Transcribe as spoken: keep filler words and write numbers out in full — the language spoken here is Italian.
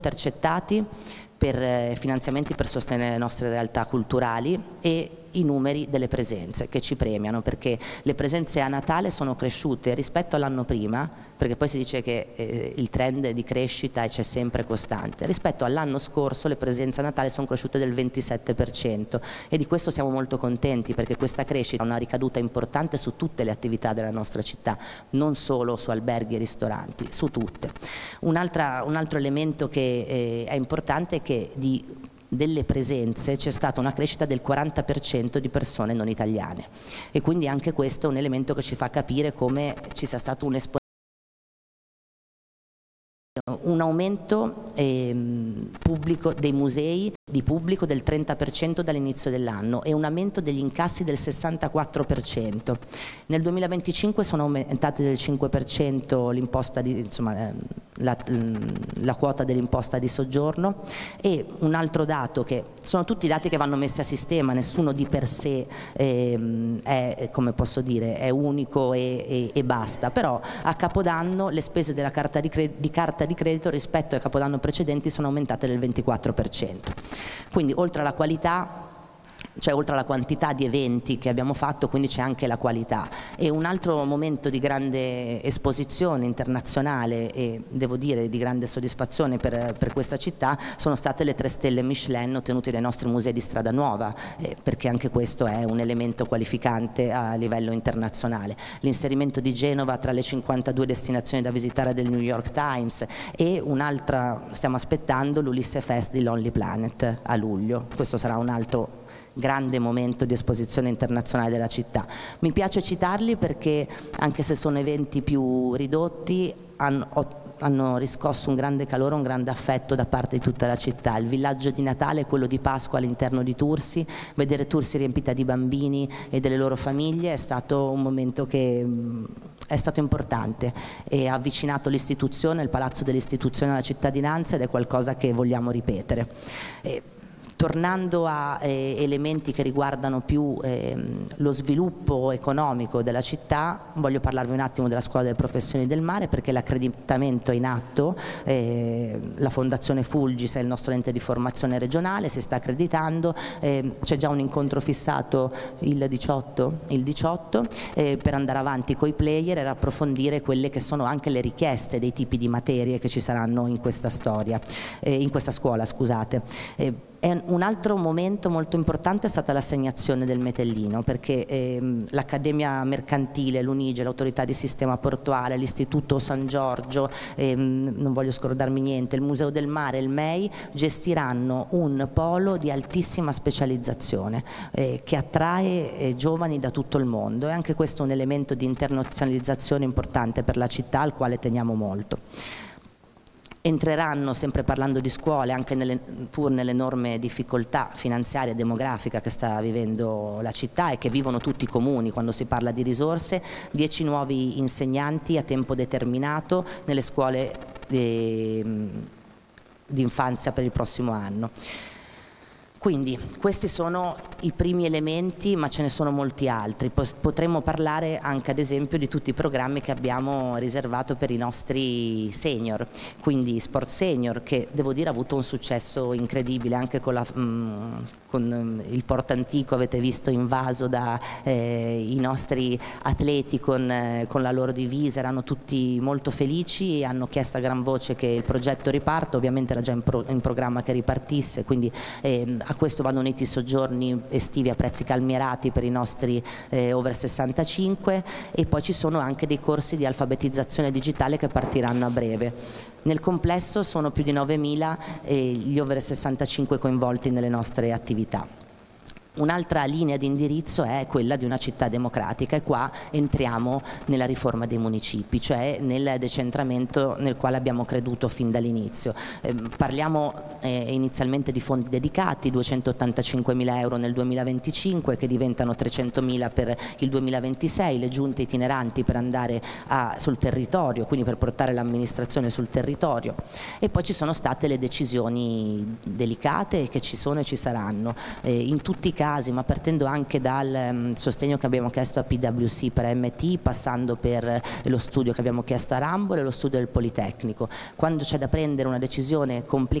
intercettati per finanziamenti per sostenere le nostre realtà culturali e i numeri delle presenze che ci premiano, perché le presenze a Natale sono cresciute rispetto all'anno prima, perché poi si dice che eh, il trend di crescita c'è sempre costante. Rispetto all'anno scorso le presenze a Natale sono cresciute del ventisette per cento e di questo siamo molto contenti, perché questa crescita ha una ricaduta importante su tutte le attività della nostra città, non solo su alberghi e ristoranti, su tutte. Un'altra, un altro elemento che eh, è importante è che di delle presenze c'è stata una crescita del quaranta per cento di persone non italiane e quindi anche questo è un elemento che ci fa capire come ci sia stato un esponente, un aumento eh, pubblico dei musei di pubblico del trenta per cento dall'inizio dell'anno e un aumento degli incassi del sessantaquattro per cento. Nel duemilaventicinque sono aumentate del cinque per cento l'imposta di, insomma, la, la quota dell'imposta di soggiorno, e un altro dato, che sono tutti dati che vanno messi a sistema, nessuno di per sé eh, è, come posso dire, è unico e, e, e basta, però a Capodanno le spese della carta di, cre- di carta di credito rispetto ai Capodanno precedenti sono aumentate del ventiquattro per cento. Quindi oltre alla qualità, cioè oltre alla quantità di eventi che abbiamo fatto, quindi c'è anche la qualità. E un altro momento di grande esposizione internazionale e devo dire di grande soddisfazione per, per questa città sono state le tre stelle Michelin ottenute dai nostri musei di Strada Nuova, eh, perché anche questo è un elemento qualificante a livello internazionale. L'inserimento di Genova tra le cinquantadue destinazioni da visitare del New York Times, e un'altra, stiamo aspettando l'Ulisse Fest di Lonely Planet a luglio. Questo sarà un altro grande momento di esposizione internazionale della città. Mi piace citarli perché, anche se sono eventi più ridotti, hanno, hanno riscosso un grande calore, un grande affetto da parte di tutta la città. Il villaggio di Natale, quello di Pasqua all'interno di Tursi, vedere Tursi riempita di bambini e delle loro famiglie è stato un momento che è stato importante e ha avvicinato l'istituzione, il palazzo dell'istituzione alla cittadinanza, ed è qualcosa che vogliamo ripetere. E, tornando a eh, elementi che riguardano più eh, lo sviluppo economico della città, voglio parlarvi un attimo della Scuola delle Professioni del Mare, perché l'accreditamento è in atto. Eh, la Fondazione Fulgis è il nostro ente di formazione regionale, si sta accreditando, eh, c'è già un incontro fissato il diciotto, il diciotto eh, per andare avanti coi player e approfondire quelle che sono anche le richieste dei tipi di materie che ci saranno in questa storia, eh, in questa scuola, scusate. Eh, Un altro momento molto importante è stata l'assegnazione del Metellino, perché ehm, l'Accademia Mercantile, l'Unige, l'Autorità di Sistema Portuale, l'Istituto San Giorgio, ehm, non voglio scordarmi niente, il Museo del Mare, il M E I, gestiranno un polo di altissima specializzazione eh, che attrae eh, giovani da tutto il mondo, e anche questo è un elemento di internazionalizzazione importante per la città, al quale teniamo molto. Entreranno, sempre parlando di scuole, anche nelle, pur nell'enorme difficoltà finanziaria e demografica che sta vivendo la città e che vivono tutti i comuni quando si parla di risorse, dieci nuovi insegnanti a tempo determinato nelle scuole eh, di infanzia per il prossimo anno. Quindi questi sono i primi elementi, ma ce ne sono molti altri. Potremmo parlare anche ad esempio di tutti i programmi che abbiamo riservato per i nostri senior, quindi Sport Senior, che devo dire ha avuto un successo incredibile anche con, la, mh, con il Porto Antico, avete visto invaso dai eh, nostri atleti con, eh, con la loro divisa, erano tutti molto felici e hanno chiesto a gran voce che il progetto riparta. Ovviamente era già in, pro, in programma che ripartisse, quindi eh, a questo vanno uniti i soggiorni estivi a prezzi calmierati per i nostri eh, over sessantacinque, e poi ci sono anche dei corsi di alfabetizzazione digitale che partiranno a breve. Nel complesso sono più di novemila eh, gli over sessantacinque coinvolti nelle nostre attività. Un'altra linea di indirizzo è quella di una città democratica, e qua entriamo nella riforma dei municipi, cioè nel decentramento nel quale abbiamo creduto fin dall'inizio. Eh, parliamo eh, inizialmente di fondi dedicati, duecentottantacinquemila euro nel duemilaventicinque, che diventano trecentomila per il duemilaventisei, le giunte itineranti per andare a, sul territorio, quindi per portare l'amministrazione sul territorio, e poi ci sono state le decisioni delicate che ci sono e ci saranno. Eh, in tutti i casi, ma partendo anche dal um, sostegno che abbiamo chiesto a P W C per M T, passando per eh, lo studio che abbiamo chiesto a Rambole e lo studio del Politecnico. Quando c'è da prendere una decisione complicata